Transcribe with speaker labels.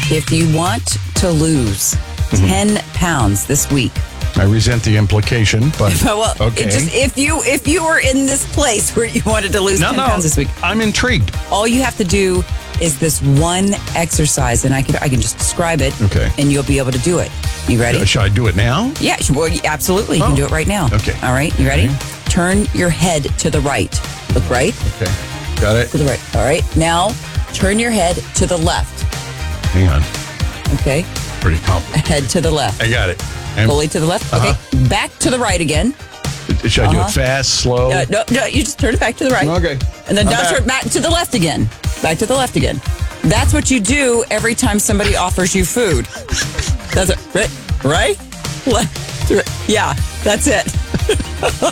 Speaker 1: If you want to lose 10 pounds this week.
Speaker 2: I resent the implication, but
Speaker 1: Well,
Speaker 2: okay.
Speaker 1: if you were in this place where you wanted to lose 10 pounds this week,
Speaker 2: I'm intrigued.
Speaker 1: all you have to do is this one exercise, and I can just describe it.
Speaker 2: Okay.
Speaker 1: And you'll be able to do it. You ready?
Speaker 2: Should I do it now?
Speaker 1: Yeah, well, absolutely. You can do it right now.
Speaker 2: Okay.
Speaker 1: All right. You ready?
Speaker 2: Okay.
Speaker 1: Turn your head to the right. Look right.
Speaker 2: Okay. Got it.
Speaker 1: To the right. All right. Now, turn your head to the left.
Speaker 2: Hang on.
Speaker 1: Okay.
Speaker 2: Pretty complicated.
Speaker 1: Head to the left.
Speaker 2: I got it. And
Speaker 1: Fully to the left. Okay. Back to the right again.
Speaker 2: should I do it fast, slow?
Speaker 1: No, you just turn it back to the right.
Speaker 2: Okay.
Speaker 1: And then
Speaker 2: I'm
Speaker 1: now
Speaker 2: back.
Speaker 1: turn back to the left again. Back to the left again. That's what you do every time somebody offers you food. That's it. Right? Left. Right. Yeah, that's it.